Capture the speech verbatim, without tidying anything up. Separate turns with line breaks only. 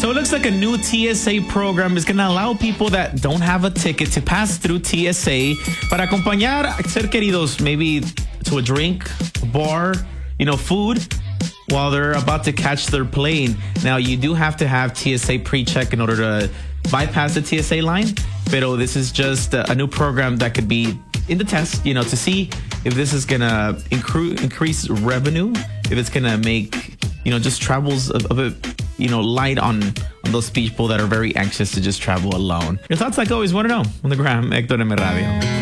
So it looks like a new T S A program is going to allow people that don't have a ticket to pass through T S A para acompañar a ser queridos, maybe to a drink, a bar, you know, food, while they're about to catch their plane. Now, you do have to have T S A pre-check in order to bypass the T S A line, pero this is just a, a new program that could be in the test, you know, to see if this is going to incre- increase revenue, if it's going to make, you know, just travels a, a bit, you know, light on, on those people that are very anxious to just travel alone. Your thoughts, like always, want to know on the gram, Hector M. Radio.